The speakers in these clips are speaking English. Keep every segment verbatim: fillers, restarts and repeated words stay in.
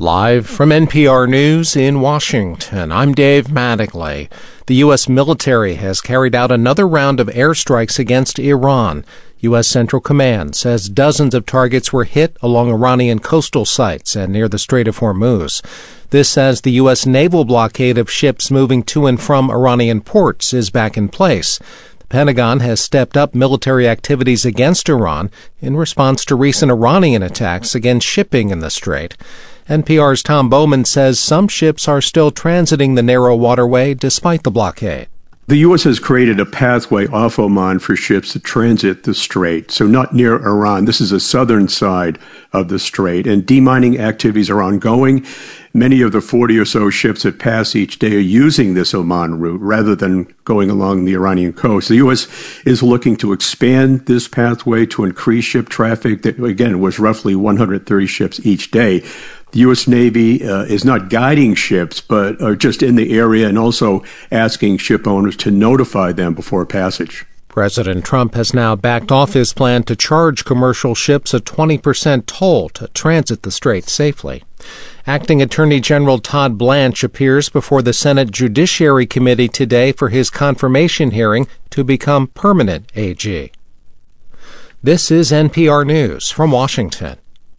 Live from N P R News in Washington, I'm Dave Mattingly. The U S military has carried out another round of airstrikes against Iran. U S Central Command says dozens of targets were hit along Iranian coastal sites and near the Strait of Hormuz. This as the U S naval blockade of ships moving to and from Iranian ports is back in place. The Pentagon has stepped up military activities against Iran in response to recent Iranian attacks against shipping in the strait. N P R's Tom Bowman says some ships are still transiting the narrow waterway despite the blockade. The U S has created a pathway off Oman for ships to transit the strait, so not near Iran. This is the southern side of the strait, and demining activities are ongoing. Many of the forty or so ships that pass each day are using this Oman route rather than going along the Iranian coast. The U S is looking to expand this pathway to increase ship traffic that, again, was roughly one hundred thirty ships each day. The U S Navy uh, is not guiding ships, but are just in the area and also asking ship owners to notify them before passage. President Trump has now backed off his plan to charge commercial ships a twenty percent toll to transit the strait safely. Acting Attorney General Todd Blanche appears before the Senate Judiciary Committee today for his confirmation hearing to become permanent A G. This is N P R News from Washington.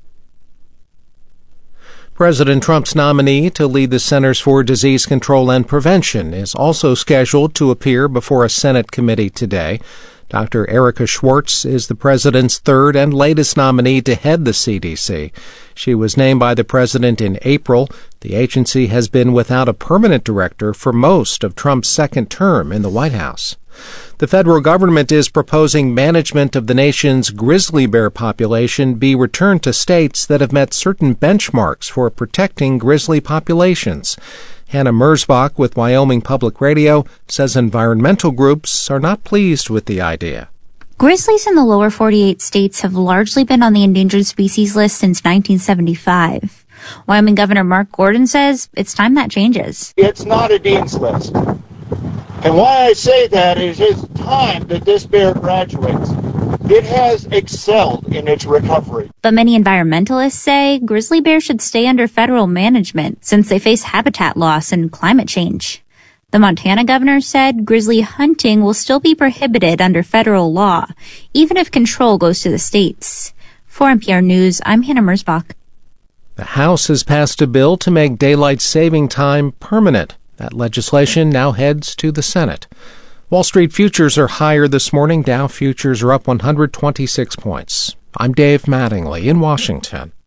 President Trump's nominee to lead the Centers for Disease Control and Prevention is also scheduled to appear before a Senate committee today. Doctor Erica Schwartz is the president's third and latest nominee to head the C D C. She was named by the president in April. The agency has been without a permanent director for most of Trump's second term in the White House. The federal government is proposing management of the nation's grizzly bear population be returned to states that have met certain benchmarks for protecting grizzly populations. Hannah Merzbach with Wyoming Public Radio says environmental groups are not pleased with the idea. Grizzlies in the lower forty-eight states have largely been on the endangered species list since nineteen seventy-five. Wyoming Governor Mark Gordon says it's time that changes. It's not a Dean's List. And why I say that is it's time that this bear graduates. It has excelled in its recovery. But many environmentalists say grizzly bears should stay under federal management since they face habitat loss and climate change. The Montana governor said grizzly hunting will still be prohibited under federal law, even if control goes to the states. For N P R News, I'm Hannah Merzbach. The House has passed a bill to make daylight saving time permanent. That legislation now heads to the Senate. Wall Street futures are higher this morning. Dow futures are up one hundred twenty-six points. I'm Dave Mattingly in Washington.